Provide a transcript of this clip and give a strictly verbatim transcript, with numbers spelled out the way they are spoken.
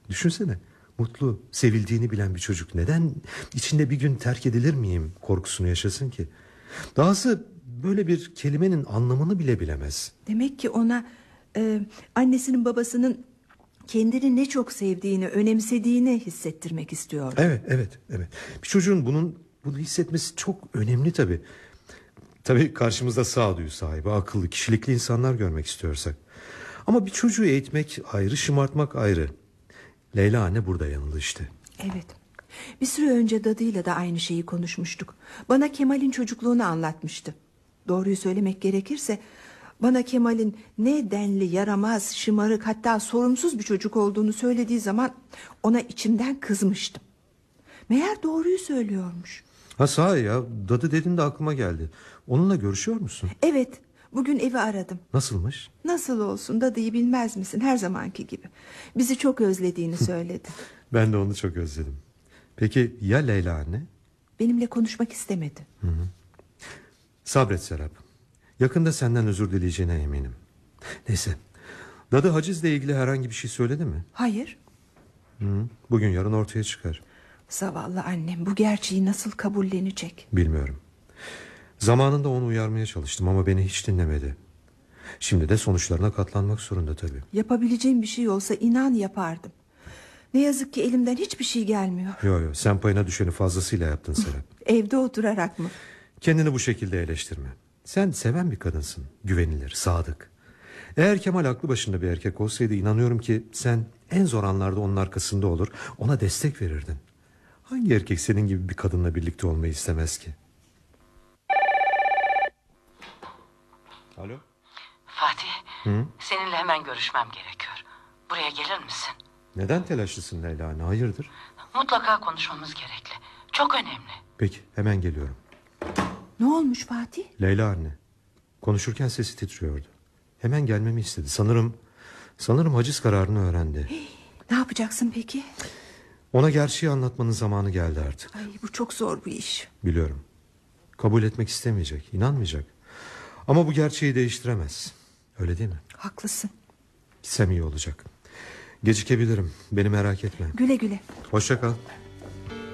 Düşünsene, mutlu, sevildiğini bilen bir çocuk neden içinde bir gün terk edilir miyim korkusunu yaşasın ki? Dahası böyle bir kelimenin anlamını bile bilemez. Demek ki ona e, annesinin babasının kendini ne çok sevdiğini, önemsediğini hissettirmek istiyor. Evet, evet, evet. Bir çocuğun bunun bunu hissetmesi çok önemli tabii. Tabii karşımızda sağduyu sahibi, akıllı, kişilikli insanlar görmek istiyorsak. Ama bir çocuğu eğitmek ayrı, şımartmak ayrı. Leyla anne burada yanıldı işte. Evet. Bir süre önce dadıyla da aynı şeyi konuşmuştuk. Bana Kemal'in çocukluğunu anlatmıştı. Doğruyu söylemek gerekirse bana Kemal'in ne denli, yaramaz, şımarık, hatta sorumsuz bir çocuk olduğunu söylediği zaman ona içimden kızmıştım. Meğer doğruyu söylüyormuş. Ha sahi ya, dadı dedin de aklıma geldi. Onunla görüşüyor musun? Evet, bugün evi aradım. Nasılmış? Nasıl olsun, dadıyı bilmez misin, her zamanki gibi. Bizi çok özlediğini söyledi. Ben de onu çok özledim. Peki ya Leyla anne? Benimle konuşmak istemedi. Hı hı. Sabret Serap. Yakında senden özür dileyeceğine eminim. Neyse, dadı hacizle ilgili herhangi bir şey söyledi mi? Hayır. Hı, bugün yarın ortaya çıkar. Zavallı annem bu gerçeği nasıl kabullenecek? Bilmiyorum. Zamanında onu uyarmaya çalıştım ama beni hiç dinlemedi. Şimdi de sonuçlarına katlanmak zorunda tabii. Yapabileceğim bir şey olsa inan yapardım. Ne yazık ki elimden hiçbir şey gelmiyor. Yo yo, sen payına düşeni fazlasıyla yaptın Serap. Evde oturarak mı? Kendini bu şekilde eleştirme. Sen seven bir kadınsın. Güvenilir, sadık. Eğer Kemal aklı başında bir erkek olsaydı inanıyorum ki sen en zor anlarda onun arkasında olur, ona destek verirdin. Hangi erkek senin gibi bir kadınla birlikte olmayı istemez ki? Alo? Fatih, Hı? seninle hemen görüşmem gerekiyor. Buraya gelir misin? Neden telaşlısın Leyla anne, hayırdır? Mutlaka konuşmamız gerekli. Çok önemli. Peki, hemen geliyorum. Ne olmuş Fatih? Leyla anne, konuşurken sesi titriyordu. Hemen gelmemi istedi. Sanırım Sanırım haciz kararını öğrendi. Hey, ne yapacaksın peki? Ona gerçeği anlatmanın zamanı geldi artık. Ay, bu çok zor bir iş. Biliyorum. Kabul etmek istemeyecek, inanmayacak. Ama bu gerçeği değiştiremez. Öyle değil mi? Haklısın. Gitsem iyi olacak. Gecikebilirim, beni merak etme. Güle güle. Hoşça kal.